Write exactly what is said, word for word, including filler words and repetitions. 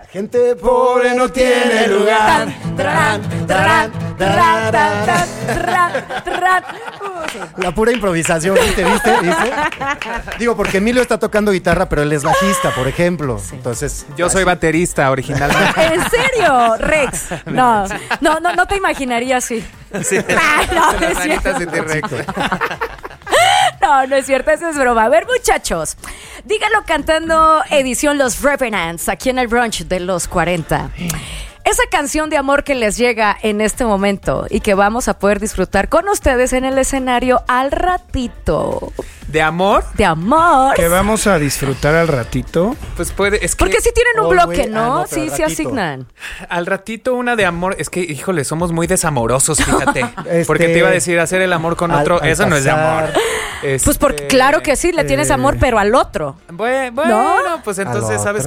Gente pobre no tiene lugar. La pura improvisación, ¿viste? ¿Viste? ¿Viste? Digo, porque Emilio está tocando guitarra, pero él es bajista, por ejemplo. Sí. Entonces, yo así. soy baterista originalmente. ¿En serio, Rex? No, no, no, no te imaginaría así. Sí. Ah, no, no es cierto. No, no es cierto, eso es broma. A ver, muchachos, díganlo cantando edición Los Revenants, aquí en el brunch de los cuarenta. Esa canción de amor que les llega en este momento y que vamos a poder disfrutar con ustedes en el escenario al ratito. ¿De amor? De amor. Que vamos a disfrutar al ratito. Pues puede, es que... Porque sí tienen un oh, bloque, wey, ¿no? ah, no sí, sí asignan. Al ratito una de amor. Es que, híjole, somos muy desamorosos, fíjate. Este, porque te iba a decir hacer el amor con al, otro. al eso pasar. no es de amor. Este, pues porque claro que sí, le tienes amor, pero al otro. Bueno, bueno ¿no? pues entonces, ¿sabes